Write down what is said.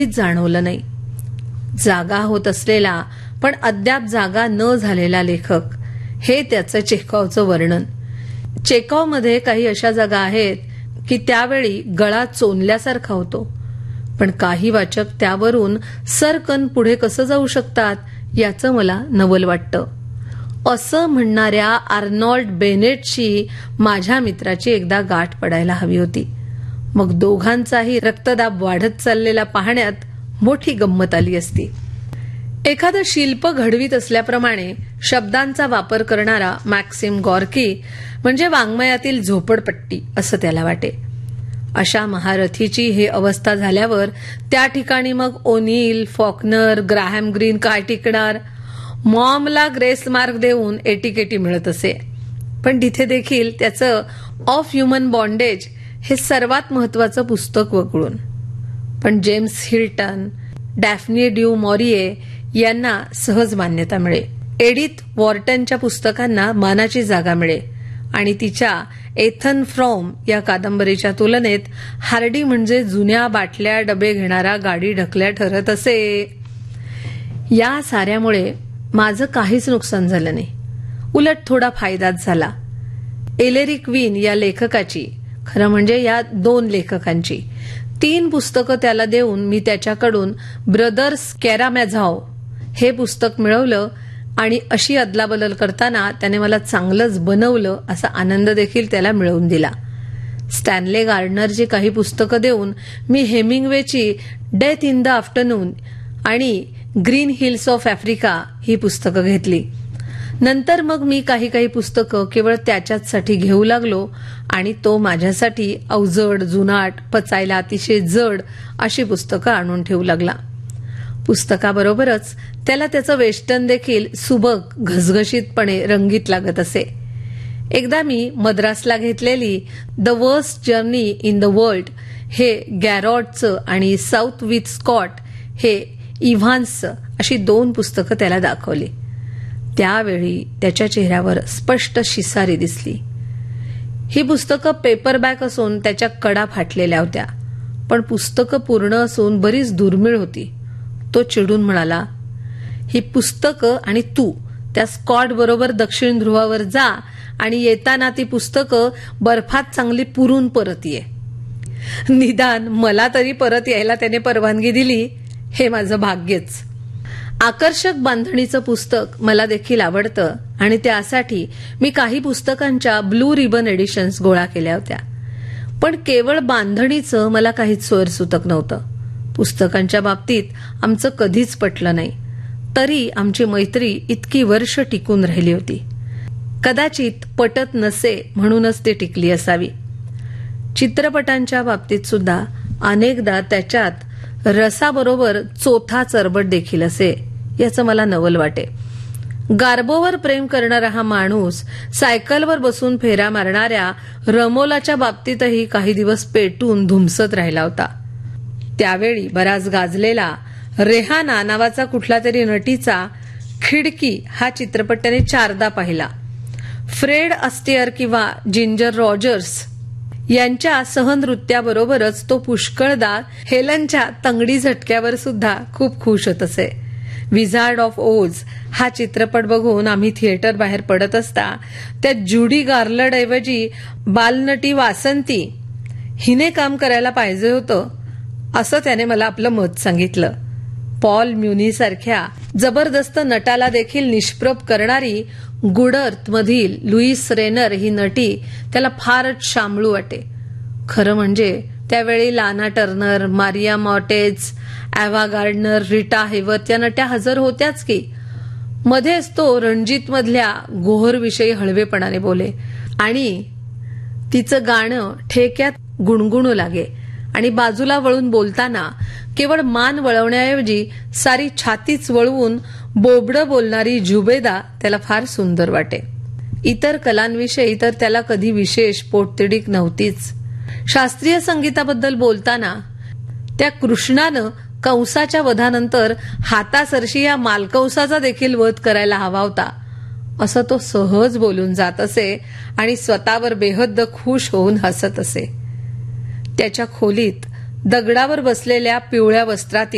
जाणवलं नाही. जागा होत असलेला पण अद्याप जागा न झालेला लेखक, हे त्याचं चेखॉवचं वर्णन. चेखॉवमध्ये काही अशा जागा आहेत की त्यावेळी गळा चोनल्यासारखा होतो, पण काही वाचक त्यावरून सरकन पुढे कसं जाऊ शकतात याचं मला नवल वाटतं. असं म्हणणाऱ्या आर्नॉल्ड बेनेटशी माझ्या मित्राची एकदा गाठ पडायला हवी होती. मग दोघांचाही रक्तदाब वाढत चाललेला पाहण्यात मोठी गंमत आली असती. एखादं शिल्प घडवीत असल्याप्रमाणे शब्दांचा वापर करणारा मॅक्सिम गॉर्की म्हणजे वाङ्मयातील झोपडपट्टी असं त्याला वाटे. अशा महारथीची ही अवस्था झाल्यावर त्या ठिकाणी मग ओनील, फॉकनर, ग्राहम ग्रीन काय टिकणार. मॉमला ग्रेस मार्क देऊन एटीकेटी मिळत असे, पण तिथे देखील त्याचं ऑफ ह्युमन बॉन्डेज हे सर्वात महत्वाचं पुस्तक वगळून. पण जेम्स हिल्टन, डॅफ्नी ड्यू मॉरिये यांना सहज मान्यता मिळे. एडिथ वॉर्टनच्या पुस्तकांना मानाची जागा मिळे आणि तिच्या एथन फ्रॉम या कादंबरीच्या तुलनेत हार्डी म्हणजे जुन्या बाटल्या डबे घेणारा गाडी ढकल्या ठरत असे. या साऱ्यामुळे माझं काहीच नुकसान झालं नाही, उलट थोडा फायदाच झाला. एलेरिक विन या लेखकाची, खरं म्हणजे या 2 लेखकांची 3 पुस्तकं त्याला देऊन मी त्याच्याकडून ब्रदर्स कॅरामॅझॉव हे पुस्तक मिळवलं आणि अशी अदलाबदल करताना त्याने मला चांगलंच बनवलं असा आनंद देखील त्याला मिळवून दिला. स्टॅनले गार्डनरची काही पुस्तकं देऊन मी हेमिंग्वेची डेथ इन द आफ्टरनून आणि ग्रीन हिल्स ऑफ आफ्रिका ही पुस्तकं घेतली. नंतर मग मी काही पुस्तकं केवळ त्याच्याचसाठी घेऊ लागलो आणि तो माझ्यासाठी अवजड, जुनाट, पचायला अतिशय जड अशी पुस्तकं आणून ठेवू लागला. पुस्तकाबरोबरच त्याला त्याचं वेस्टर्न देखील सुबक, घसघशीतपणे रंगीत लागत असे. एकदा मी मद्रासला घेतलेली the worst journey in the world हे गॅरॉडचं आणि साऊथ विथ स्कॉट हे इव्हान्सचं अशी 2 पुस्तकं त्याला दाखवली. त्यावेळी त्याच्या चेहऱ्यावर स्पष्ट शिसारी दिसली. ही पुस्तकं पेपरबॅक असून त्याच्या कडा फाटलेल्या होत्या, पण पुस्तकं पूर्ण असून बरीच दुर्मिळ होती. तो चिडून म्हणाला, ही पुस्तकं आणि तू त्या स्कॉट बरोबर दक्षिण ध्रुवावर जा आणि येताना ती पुस्तकं बर्फात चांगली पुरून परत ये. निदान मला तरी परत यायला त्याने परवानगी दिली, हे माझं भाग्यच. आकर्षक बांधणीचं पुस्तक मला देखील आवडतं आणि त्यासाठी मी काही पुस्तकांच्या ब्लू रिबन एडिशन्स गोळा केल्या होत्या. पण केवळ बांधणीचं मला काहीच सोयरसूतक नव्हतं. पुस्तकांच्या बाबतीत आमचं कधीच पटलं नाही, तरी आमची मैत्री इतकी वर्ष टिकून राहिली होती. कदाचित पटत नसे म्हणूनच ती टिकली असावी. चित्रपटांच्या बाबतीत सुद्धा अनेकदा त्याच्यात रसाबरोबर चोथा चरबट देखील असे, याचं मला नवल वाटे. गार्बोवर प्रेम करणारा हा माणूस सायकलवर बसून फेऱ्या मारणाऱ्या रमोलाच्या बाबतीतही काही दिवस पेटून धुमसत राहिला होता. त्यावेळी बराच गाजलेला रेहाना नावाचा कुठला तरी नटीचा खिडकी हा चित्रपट त्याने 4दा पाहिला. फ्रेड अस्टेअर किंवा जिंजर रॉजर्स यांच्या सहनृत्याबरोबरच तो पुष्कळदा हेलनच्या तंगडी झटक्यावर सुद्धा खूप खुश होत असे. विझार्ड ऑफ ओज हा चित्रपट बघून आम्ही थिएटर बाहेर पडत असता त्यात ज्युडी गार्लंड ऐवजी बालनटी वासंती हिने काम करायला पाहिजे होतं असं त्याने मला आपलं मत सांगितलं. पॉल म्युनी सारख्या जबरदस्त नटाला देखील निष्प्रभ करणारी गुड अर्थ मधील लुईस रेनर ही नटी त्याला फारच शामळू वाटे. खरं म्हणजे त्यावेळी Lana Turner, Maria mortgage, एव्हा gardener, Rita Hayworth या नट्या हजर होत्याच की. मध्येच तो रणजीत मधल्या गोहरविषयी हळवेपणाने बोले आणि तिचं गाणं ठेक्यात गुणगुणू लागे आणि बाजूला वळून बोलताना केवळ मान वळवण्याऐवजी सारी छातीच वळवून बोबडं बोलणारी जुबेदा त्याला फार सुंदर वाटे. इतर कलांविषयी तर त्याला कधी विशेष पोटतिडीक नव्हतीच. शास्त्रीय संगीताबद्दल बोलताना त्या कृष्णानं कंसाच्या वधानंतर हातासरशी या मालकंसाचा देखील वध करायला हवा होता असं तो सहज बोलून जात असे आणि स्वतःवर बेहद्द खुश होऊन हसत असे. त्याच्या खोलीत दगडावर बसलेल्या पिवळ्या वस्त्रातील